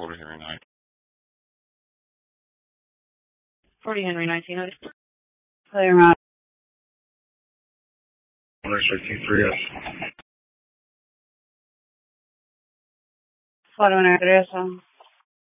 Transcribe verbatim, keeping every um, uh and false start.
forty Henry nine. forty Henry nineteen hundred. Play around. one sixty-three S. cuatro nueve tres.